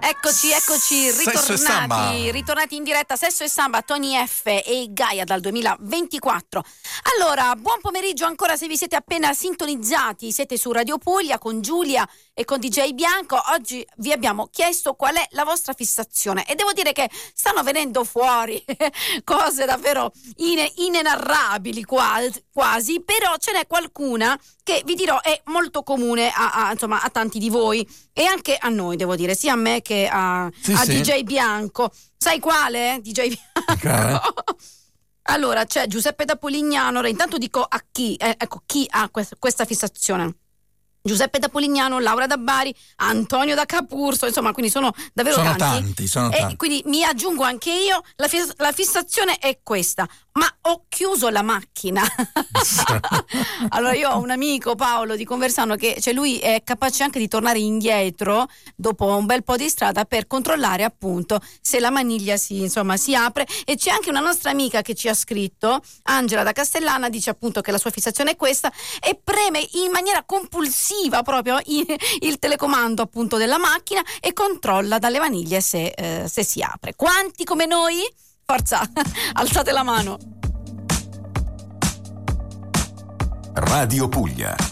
Eccoci, ritornati in diretta. Sesso e Samba, Tony F e Gaia dal 2024. Allora, buon pomeriggio ancora se vi siete appena sintonizzati. Siete su Radio Puglia con Giulia e con DJ Bianco. Oggi vi abbiamo chiesto qual è la vostra fissazione e devo dire che stanno venendo fuori cose davvero inenarrabili quasi, però ce n'è qualcuna che vi dirò è molto comune a tanti di voi e anche a noi, devo dire, sia a me che a DJ Bianco. Sai quale? DJ Bianco. Okay. Allora c'è Giuseppe da Polignano. Intanto dico a chi ha questa fissazione. Giuseppe da Polignano, Laura da Bari, Antonio da Capurso, insomma, quindi sono davvero tanti. E quindi mi aggiungo anche io, la fissazione è questa: ma ho chiuso la macchina. Allora io ho un amico, Paolo di Conversano, che lui è capace anche di tornare indietro dopo un bel po' di strada per controllare appunto se la maniglia si apre. E c'è anche una nostra amica che ci ha scritto, Angela da Castellana, dice appunto che la sua fissazione è questa e preme in maniera compulsiva proprio il telecomando appunto della macchina e controlla dalle maniglie se si apre. Quanti come noi? Forza, alzate la mano. Radio Puglia.